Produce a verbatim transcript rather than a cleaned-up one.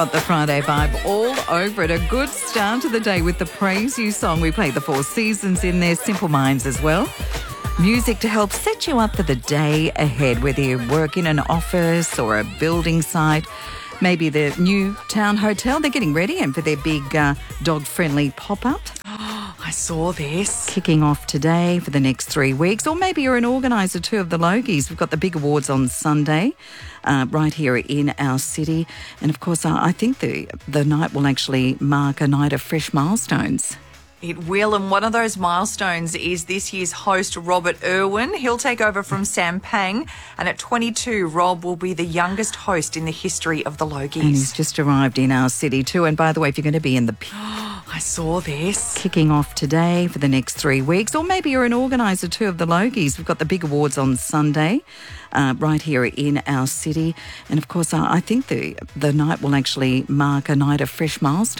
Got the Friday vibe all over it. A good start to the day with the Praise You song. We played the Four Seasons in there, Simple Minds as well. Music to help set you up for the day ahead, whether you work in an office or a building site. Maybe the new town hotel, they're getting ready and for their big uh, dog-friendly pop-up. I saw this. Kicking off today for the next three weeks. Or maybe you're an organiser too of the Logies. We've got the big awards on Sunday uh, right here in our city. And of course, uh, I think the, the night will actually mark a night of fresh milestones. It will, and one of those milestones is this year's host, Robert Irwin. He'll take over from Sam Pang, and at twenty-two, Rob will be the youngest host in the history of the Logies. And he's just arrived in our city too. And by the way, if you're going to be in the... I saw this. Kicking off today for the next three weeks. Or maybe you're an organiser too of the Logies. We've got the big awards on Sunday uh, right here in our city. And of course, uh, I think the, the night will actually mark a night of fresh milestones.